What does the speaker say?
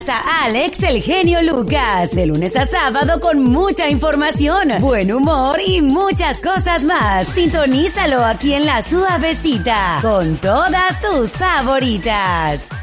A Alex el genio Lucas, de lunes a sábado con mucha información, buen humor y muchas cosas más. Sintonízalo aquí en La Suavecita, con todas tus favoritas.